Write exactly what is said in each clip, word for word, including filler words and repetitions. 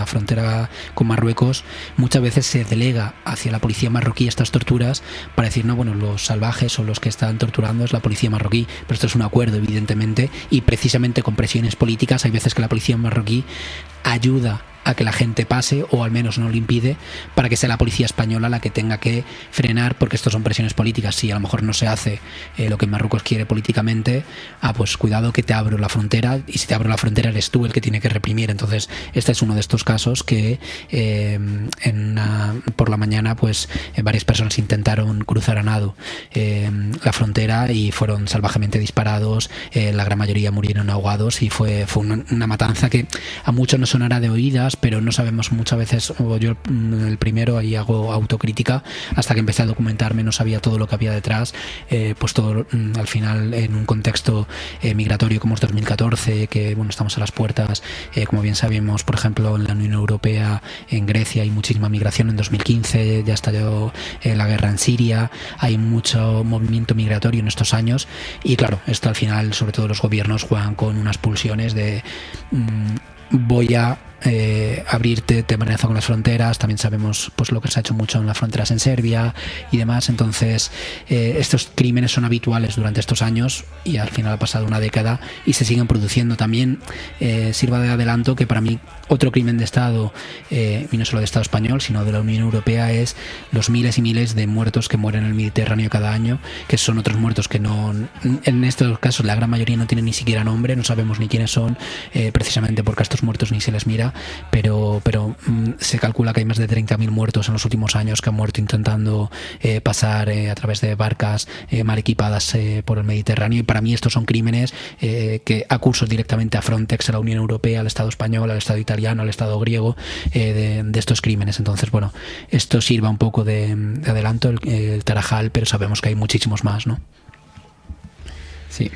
frontera con Marruecos, muchas veces se delega hacia la policía marroquí estas torturas para decir, no, bueno, los salvajes o los que están torturando es la policía marroquí, pero esto es un acuerdo, evidentemente, y precisamente con presiones políticas hay veces que la policía marroquí ayuda a que la gente pase, o al menos no lo impide, para que sea la policía española la que tenga que frenar, porque esto son presiones políticas. Si a lo mejor no se hace eh, lo que Marruecos quiere políticamente, ah, pues cuidado que te abro la frontera, y si te abro la frontera eres tú el que tiene que reprimir. Entonces este es uno de estos casos que eh, en una, por la mañana pues eh, varias personas intentaron cruzar a nado eh, la frontera y fueron salvajemente disparados, eh, la gran mayoría murieron ahogados, y fue, fue una, una matanza que a muchos no sonará de oídas, pero no sabemos muchas veces, o yo el primero ahí hago autocrítica, hasta que empecé a documentarme no sabía todo lo que había detrás, eh, pues todo al final en un contexto eh, migratorio como es dos mil catorce, que bueno, estamos a las puertas, eh, como bien sabemos, por ejemplo en la Unión Europea, en Grecia hay muchísima migración. En dos mil quince ya estalló eh, la guerra en Siria, hay mucho movimiento migratorio en estos años, y claro, esto al final sobre todo los gobiernos juegan con unas pulsiones de mmm, voy a eh, abrirte, te amenazo con las fronteras. También sabemos pues lo que se ha hecho mucho en las fronteras en Serbia y demás. Entonces eh, estos crímenes son habituales durante estos años, y al final ha pasado una década y se siguen produciendo. También eh, sirva de adelanto que para mí otro crimen de Estado, eh, y no solo de Estado español sino de la Unión Europea, es los miles y miles de muertos que mueren en el Mediterráneo cada año, que son otros muertos que no, en estos casos la gran mayoría no tienen ni siquiera nombre, no sabemos ni quiénes son, eh, precisamente porque a estos muertos ni se les mira. Pero, pero mmm, se calcula que hay más de treinta mil muertos en los últimos años que han muerto intentando eh, pasar eh, a través de barcas eh, mal equipadas eh, por el Mediterráneo. Y para mí estos son crímenes eh, que acuso directamente a Frontex, a la Unión Europea, al Estado español, al Estado italiano, al Estado griego, eh, de, de estos crímenes. Entonces, bueno, esto sirva un poco de, de adelanto, el, el Tarajal, pero sabemos que hay muchísimos más, ¿no? Sí.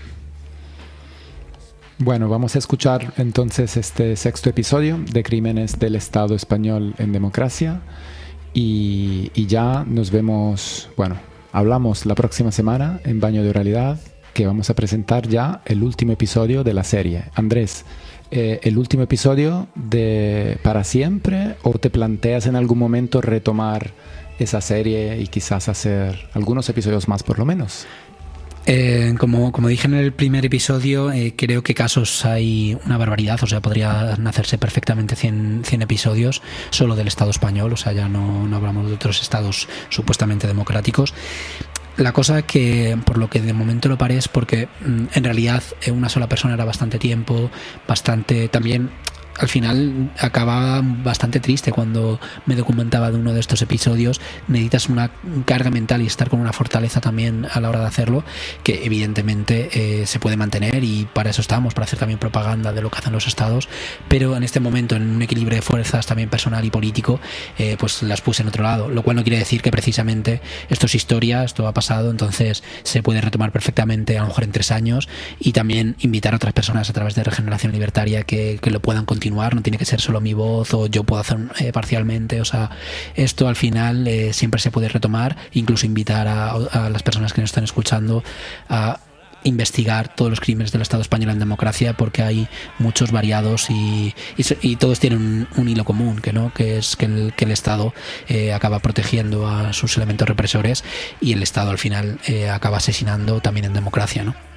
Bueno, vamos a escuchar entonces este sexto episodio de Crímenes del Estado Español en Democracia, y, y ya nos vemos, bueno, hablamos la próxima semana en Baño de Oralidad, que vamos a presentar ya el último episodio de la serie. Andrés, eh, ¿el último episodio de para siempre, o te planteas en algún momento retomar esa serie y quizás hacer algunos episodios más por lo menos? Eh, como, como dije en el primer episodio, eh, creo que casos hay una barbaridad. O sea, podrían hacerse perfectamente cien, cien episodios solo del Estado español. O sea, ya no, no hablamos de otros estados supuestamente democráticos. La cosa que, por lo que de momento lo paré, es porque en realidad una sola persona era bastante tiempo, bastante también. Al final acababa bastante triste cuando me documentaba de uno de estos episodios. Necesitas una carga mental y estar con una fortaleza también a la hora de hacerlo, que evidentemente eh, se puede mantener, y para eso estamos, para hacer también propaganda de lo que hacen los estados. Pero en este momento, en un equilibrio de fuerzas también personal y político, eh, pues las puse en otro lado, lo cual no quiere decir que precisamente esto es historia, esto ha pasado, entonces se puede retomar perfectamente a lo mejor en tres años, y también invitar a otras personas a través de Regeneración Libertaria que, que lo puedan continuar. No tiene que ser solo mi voz, o yo puedo hacer eh, parcialmente. O sea, esto al final eh, siempre se puede retomar, incluso invitar a, a las personas que nos están escuchando a investigar todos los crímenes del Estado español en democracia, porque hay muchos variados, y, y, y todos tienen un, un hilo común, que no que es que el, que el Estado eh, acaba protegiendo a sus elementos represores, y el Estado al final eh, acaba asesinando también en democracia, ¿no?